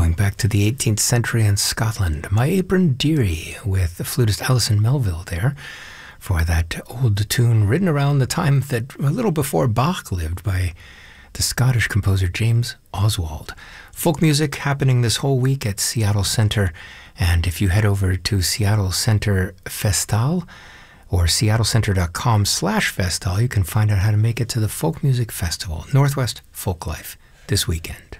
Going back to the 18th century in Scotland, My Apron Dearie, with the flutist Alison Melville there, for that old tune written around the time that a little before Bach lived by the Scottish composer James Oswald. Folk music happening this whole week at Seattle Center, and if you head over to Seattle Center Festal or seattlecenter.com/festal, you can find out how to make it to the Folk Music Festival, Northwest Folklife, this weekend.